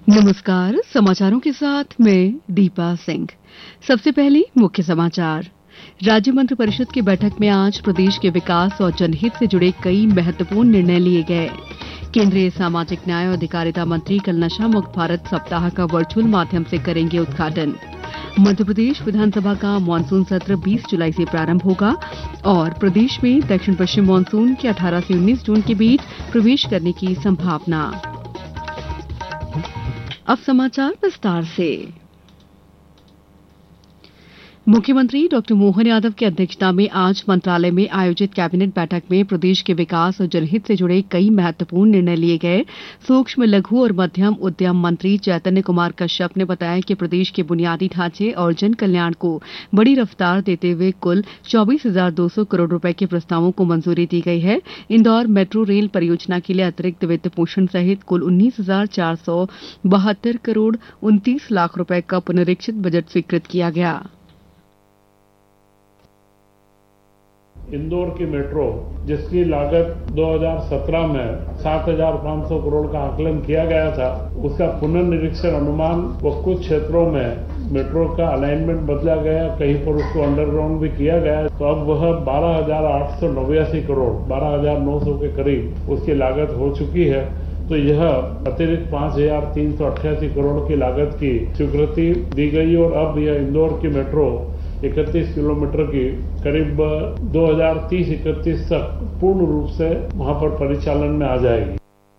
नमस्कार। समाचारों के साथ मैं दीपा सिंह। सबसे पहले मुख्य समाचार। राज्य मंत्रिपरिषद की बैठक में आज प्रदेश के विकास और जनहित से जुड़े कई महत्वपूर्ण निर्णय लिए गए। केंद्रीय सामाजिक न्याय और अधिकारिता मंत्री कल नशा मुक्त भारत सप्ताह का वर्चुअल माध्यम से करेंगे उद्घाटन। मध्यप्रदेश विधानसभा का मानसून सत्र 20 जुलाई से प्रारंभ होगा और प्रदेश में दक्षिण पश्चिम मानसून के 18 से 19 जून के बीच प्रवेश करने की संभावना। अब समाचार विस्तार से। मुख्यमंत्री डॉक्टर मोहन यादव की अध्यक्षता में आज मंत्रालय में आयोजित कैबिनेट बैठक में प्रदेश के विकास और जनहित से जुड़े कई महत्वपूर्ण निर्णय लिए गए। सूक्ष्म लघु और मध्यम उद्यम मंत्री चैतन्य कुमार कश्यप ने बताया कि प्रदेश के बुनियादी ढांचे और जन कल्याण को बड़ी रफ्तार देते हुए कुल 24,200 करोड़ रुपए के प्रस्तावों को मंजूरी दी गई है। इंदौर मेट्रो रेल परियोजना के लिए अतिरिक्त वित्त पोषण सहित कुल 19,472 करोड़ 29 लाख रुपए का पुनरीक्षित बजट स्वीकृत किया गया। इंदौर की मेट्रो, जिसकी लागत 2017 में 7,500 करोड़ का आकलन किया गया था, उसका पुनर्निरीक्षण अनुमान व कुछ क्षेत्रों में मेट्रो का अलाइनमेंट बदला गया, कहीं पर उसको अंडरग्राउंड भी किया गया। तो अब वह 12,889 करोड़ 12,900 के करीब उसकी लागत हो चुकी है। तो यह अतिरिक्त 5,388 करोड़ की लागत की स्वीकृति दी गई और अब यह इंदौर की मेट्रो 31 किलोमीटर की करीब 2030-31 तक पूर्ण रूप से वहां पर परिचालन में आ जाएगी।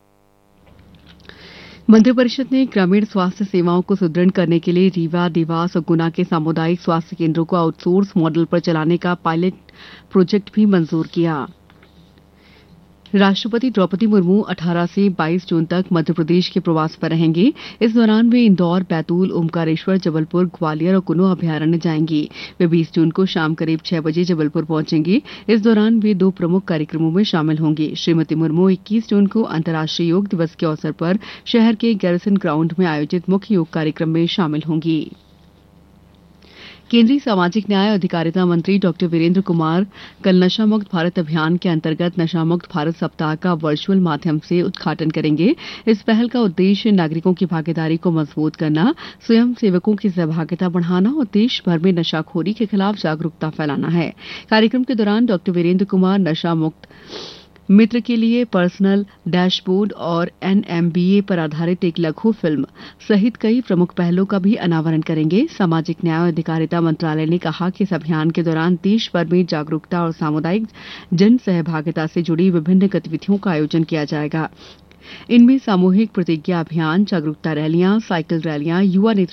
मंत्रिपरिषद ने ग्रामीण स्वास्थ्य सेवाओं को सुदृढ़ करने के लिए रीवा, देवास और गुना के सामुदायिक स्वास्थ्य केंद्रों को आउटसोर्स मॉडल पर चलाने का पायलट प्रोजेक्ट भी मंजूर किया। राष्ट्रपति द्रौपदी मुर्मू 18 से 22 जून तक मध्यप्रदेश के प्रवास पर रहेंगे। इस दौरान वे इंदौर, बैतूल, ओमकारेश्वर, जबलपुर, ग्वालियर और कुल्लू अभ्यारण्य जाएंगी। वे 20 जून को शाम करीब 6 बजे जबलपुर पहुंचेंगे। इस दौरान वे 2 प्रमुख कार्यक्रमों में शामिल होंगे। श्रीमती मुर्मू 21 जून को अंतर्राष्ट्रीय योग दिवस के अवसर पर शहर के गैरिसन ग्राउंड में आयोजित मुख्य योग कार्यक्रम में शामिल होंगी। केंद्रीय सामाजिक न्याय और अधिकारिता मंत्री डॉक्टर वीरेंद्र कुमार कल नशा मुक्त भारत अभियान के अंतर्गत नशा मुक्त भारत सप्ताह का वर्चुअल माध्यम से उद्घाटन करेंगे। इस पहल का उद्देश्य नागरिकों की भागीदारी को मजबूत करना, स्वयं सेवकों की सहभागिता बढ़ाना और देश भर में नशाखोरी के खिलाफ जागरूकता फैलाना है। कार्यक्रम के दौरान डॉक्टर वीरेंद्र कुमार नशा मुक्त मित्र के लिए पर्सनल डैशबोर्ड और NMBA पर आधारित एक लघु फिल्म सहित कई प्रमुख पहलों का भी अनावरण करेंगे। सामाजिक न्याय और अधिकारिता मंत्रालय ने कहा कि इस अभियान के दौरान देश भर में जागरूकता और सामुदायिक जन सहभागिता से जुड़ी विभिन्न गतिविधियों का आयोजन किया जाएगा। इनमें सामूहिक प्रतिज्ञा अभियान, जागरूकता रैलियां, साइकिल रैलियां, युवा नेतृत्व